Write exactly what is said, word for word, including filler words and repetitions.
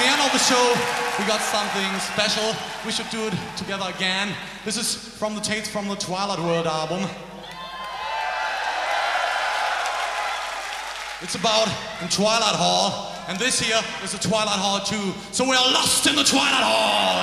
the end of the show, we got something special. We should do it together again. This is from the Tales from the Twilight World album. It's about in Twilight Hall, and this here is the Twilight Hall two. So we are lost in the Twilight Hall.